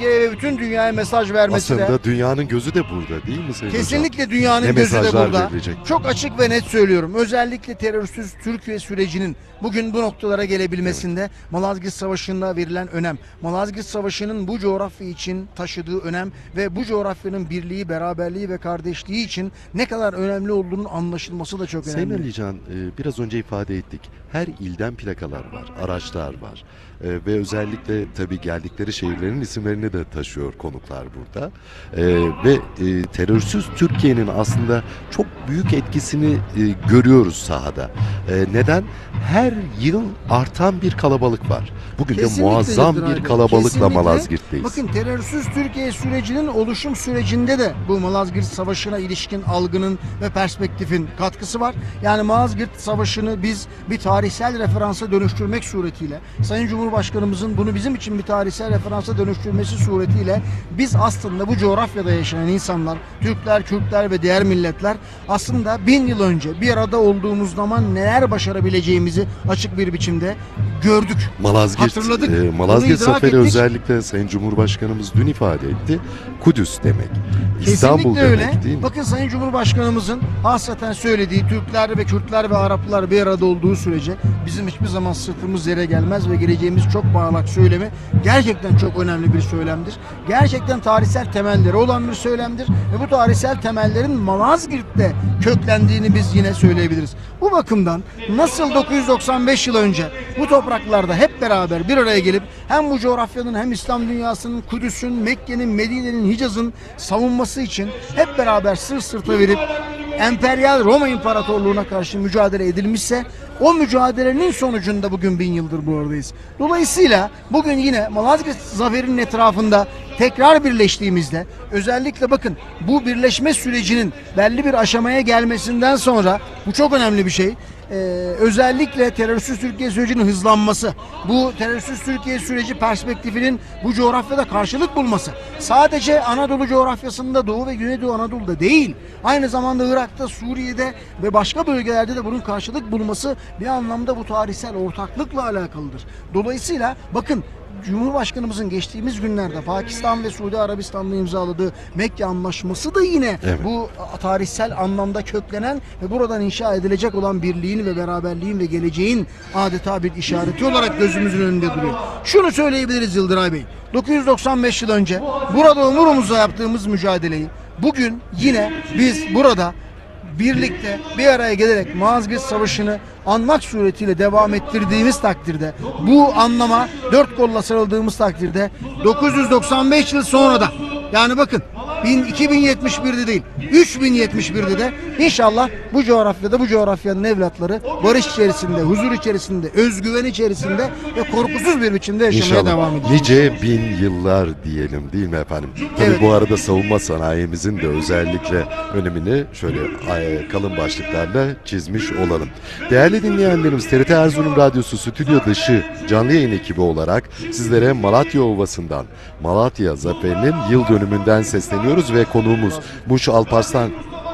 Türkiye'ye ve bütün dünyaya mesaj vermesi de... Aslında dünyanın gözü de burada değil mi Sayın Kesinlikle Hocam? dünyanın Ne gözü de mesajlar burada. verilecek? Çok açık ve net söylüyorum. Özellikle terörsüz Türkiye sürecinin bugün bu noktalara gelebilmesinde Malazgirt Savaşı'nda verilen önem, Malazgirt Savaşı'nın bu coğrafya için taşıdığı önem ve bu coğrafyanın birliği, beraberliği ve kardeşliği için ne kadar önemli olduğunun anlaşılması da çok önemli. Sayın Alican, biraz önce ifade ettik. Her ilden plakalar var, araçlar var. Ve özellikle tabii geldikleri şehirlerin isimlerini de taşıyor konuklar burada. Ve terörsüz Türkiye'nin aslında çok büyük etkisini görüyoruz sahada. Neden? Her yıl artan bir kalabalık var. Bugün Kesinlikle de muazzam Yıldıray bir Bey, kalabalıkla kesinlikle. Malazgirt'teyiz. Bakın terörsüz Türkiye sürecinin oluşum sürecinde de bu Malazgirt Savaşı'na ilişkin algının ve perspektifin katkısı var. Yani Malazgirt Savaşı'nı biz bir tarihsel referansa dönüştürmek suretiyle, Sayın Cumhurbaşkanımızın bunu bizim için bir tarihsel referansa dönüştürmesi suretiyle biz aslında bu coğrafyada yaşayan insanlar, Türkler, Kürtler ve diğer milletler aslında 1000 yıl önce bir arada olduğumuz zaman neler başarabileceğimizi açık bir biçimde gördük. Hatırladık. Bunu Malazgirt idrak Zaferi ettik. özellikle Sayın Cumhurbaşkanımız dün ifade etti. Kudüs demek. İstanbul Kesinlikle demek öyle. değil mi? Bakın Sayın Cumhurbaşkanımızın hasreten söylediği Türkler ve Kürtler ve Araplar bir arada olduğu sürece bizim hiçbir zaman sırtımız yere gelmez ve geleceğimiz çok parlak söylemi gerçekten çok önemli bir söylemdir. Gerçekten tarihsel temelleri olan bir söylemdir ve bu tarihsel temellerin Malazgirt'te köklendiğini biz yine söyleyebiliriz. Bu bakımdan nasıl 995 yıl önce bu topraklarda hep beraber bir araya gelip hem bu coğrafyanın hem İslam dünyasının, Kudüs'ün, Mekke'nin, Medine'nin, Hicaz'ın savunması için hep beraber sırt sırta verip emperyal Roma İmparatorluğu'na karşı mücadele edilmişse o mücadelenin sonucunda bugün 1000 yıldır buradayız. Dolayısıyla bugün yine Malazgirt Zaferi'nin etrafında tekrar birleştiğimizde özellikle bakın bu birleşme sürecinin belli bir aşamaya gelmesinden sonra bu çok önemli bir şey. Özellikle terörsüz Türkiye sürecinin hızlanması, bu terörsüz Türkiye süreci perspektifinin bu coğrafyada karşılık bulması, sadece Anadolu coğrafyasında Doğu ve Güneydoğu Anadolu'da değil, aynı zamanda Irak'ta, Suriye'de ve başka bölgelerde de bunun karşılık bulması bir anlamda bu tarihsel ortaklıkla alakalıdır. Dolayısıyla bakın Cumhurbaşkanımızın geçtiğimiz günlerde Pakistan ve Suudi Arabistan'la imzaladığı Mekke Anlaşması da yine bu tarihsel anlamda köklenen ve buradan inşa edilecek olan birliğin ve beraberliğin ve geleceğin adeta bir işareti olarak gözümüzün önünde duruyor. Şunu söyleyebiliriz Yıldıray Bey, 995 yıl önce burada umurumuzla yaptığımız mücadeleyi bugün yine biz burada birlikte bir araya gelerek Malazgirt Savaşı'nı anmak suretiyle devam ettirdiğimiz takdirde, bu anlama dört kolla sarıldığımız takdirde 995 yıl sonra da, yani bakın 2071'de değil 3071'de de inşallah bu coğrafyada bu coğrafyanın evlatları barış içerisinde, huzur içerisinde, özgüven içerisinde ve korkusuz bir biçimde yaşamaya İnşallah. devam edecek. Nice bin yıllar diyelim değil mi efendim? Tabii Evet. bu arada savunma sanayimizin de özellikle önemini şöyle kalın başlıklarla çizmiş olalım. Değerli dinleyenlerimiz, TRT Erzurum Radyosu stüdyo dışı canlı yayın ekibi olarak sizlere Malatya Ovası'ndan, Malatya Zaferi'nin yıl dönümünden sesleniyoruz ve konuğumuz Muş Alparslan,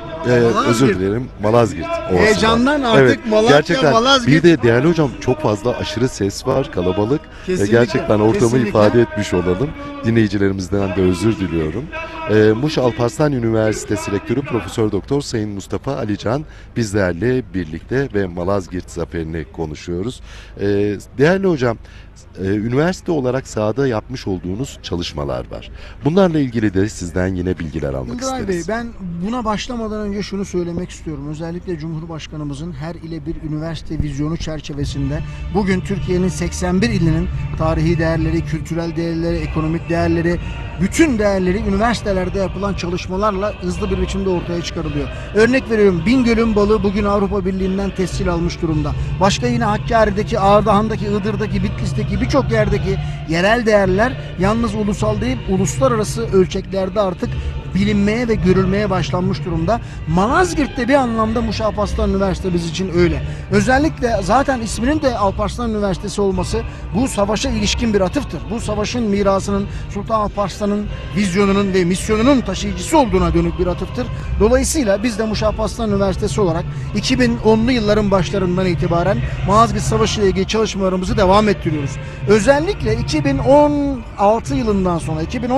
özür dilerim, Malazgirt Ovası'ndan. Heyecandan artık Malatya, gerçekten Malazgirt. bir de değerli hocam çok fazla aşırı ses var, kalabalık. Kesinlikle, Gerçekten ortamı kesinlikle. ifade etmiş olalım. Dinleyicilerimizden de özür diliyorum. Muş Alparslan Üniversitesi Rektörü Profesör Doktor Sayın Mustafa Alican bizlerle birlikte ve Malazgirt Zaferi'ni konuşuyoruz. Değerli hocam, üniversite olarak sahada yapmış olduğunuz çalışmalar var. Bunlarla ilgili de sizden yine bilgiler almak Yıldıray Bey, isteriz. ben buna başlamadan önce şunu söylemek istiyorum. Özellikle Cumhurbaşkanımızın her ile bir üniversite vizyonu çerçevesinde bugün Türkiye'nin 81 ilinin tarihi değerleri, kültürel değerleri, ekonomik değerleri, bütün değerleri üniversitelerde yapılan çalışmalarla hızlı bir biçimde ortaya çıkarılıyor. Örnek veriyorum, Bingöl'ün balığı bugün Avrupa Birliği'nden tescil almış durumda. Başka yine Hakkari'deki, Ardahan'daki, Iğdır'daki, Bitlis'teki birçok yerdeki yerel değerler yalnız ulusal değil, uluslararası ölçeklerde artık bilinmeye ve görülmeye başlanmış durumda. Malazgirt'te bir anlamda Muş Alparslan Üniversitemiz için öyle. Özellikle zaten isminin de Alparslan Üniversitesi olması bu savaşa ilişkin bir atıftır. Bu savaşın mirasının Sultan Alparslan'ın vizyonunun ve misyonunun taşıyıcısı olduğuna dönük bir atıftır. Dolayısıyla biz de Muş Alparslan Üniversitesi olarak 2010'lu yılların başlarından itibaren Malazgirt Savaşı ile ilgili çalışmalarımızı devam ettiriyoruz. Özellikle 2016 yılından sonra